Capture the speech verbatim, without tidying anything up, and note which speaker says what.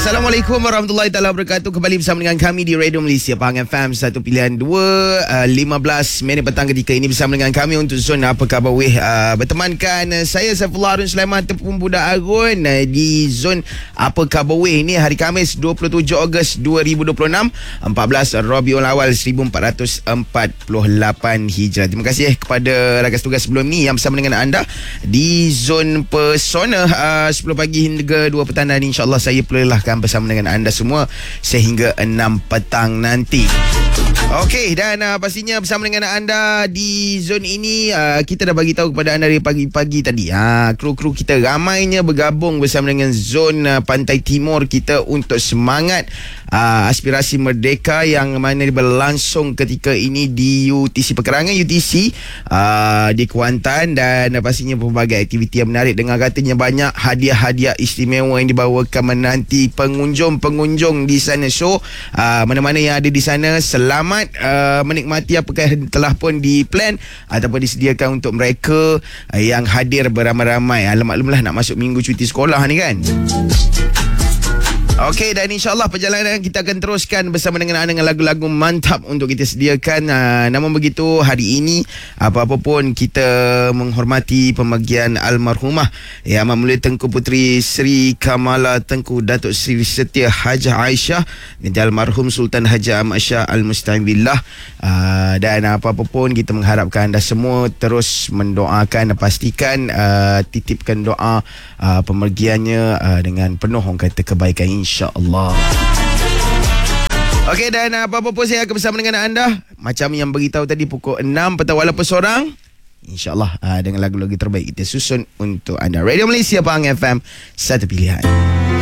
Speaker 1: Assalamualaikum warahmatullahi taala wabarakatuh. Kembali bersama dengan kami di Radio Malaysia Pahang F M satu pilihan dua, uh, lima belas minit petang ketika ini bersama dengan kami untuk Zon Apa Khabar Weh. Uh, bertemankan uh, saya Saifullah Harun Sulaiman ataupun Budak Arun uh, di Zon Apa Khabar Weh. Ini hari Khamis dua puluh tujuh Ogos dua ribu dua puluh enam, empat belas Rabiul Awal seribu empat ratus empat puluh lapan Hijrah. Terima kasih eh, kepada rakan tugas sebelum ni yang bersama dengan anda di Zon Pesona uh, sepuluh pagi hingga dua petang, dan insya-Allah saya perlahkan bersama dengan anda semua sehingga enam petang nanti. Okey, dan uh, pastinya bersama dengan anda di zon ini, uh, kita dah bagi tahu kepada anda dari pagi-pagi tadi. Ha, kru-kru kita ramainya bergabung bersama dengan zon uh, Pantai Timur kita untuk semangat uh, aspirasi merdeka yang mana berlangsung ketika ini di U T C Pekerangan U T C uh, di Kuantan, dan uh, pastinya pelbagai aktiviti yang menarik dengan katanya banyak hadiah-hadiah istimewa yang dibawakan menanti pengunjung-pengunjung di sana. So uh, mana-mana yang ada di sana, selamat Uh, menikmati apakah yang telah pun diplan ataupun disediakan untuk mereka uh, yang hadir beramai-ramai. uh, Maklumlah nak masuk minggu cuti sekolah ni kan. Okey, dan insyaAllah perjalanan kita akan teruskan bersama dengan anda dengan lagu-lagu mantap untuk kita sediakan. Uh, namun begitu, hari ini apa-apa pun kita menghormati pemergian almarhumah Yang Amat Mulia Tengku Puteri Sri Kamala Tengku Datuk Sri Setia Hajah Aisyah binti almarhum Sultan Haji Ahmad Shah Al-Musta'in Billah. Uh, dan apa-apa pun kita mengharapkan anda semua terus mendoakan dan pastikan uh, titipkan doa uh, pemergiannya uh, dengan penuh orang kata kebaikan, insya-Allah. Okey, dan apa-apa pun saya akan bersama dengan anda macam yang beritahu tadi pukul enam petang walaupun seorang, insya-Allah uh, dengan lagu-lagu terbaik kita susun untuk anda. Radio Malaysia Pahang F M, satu pilihan.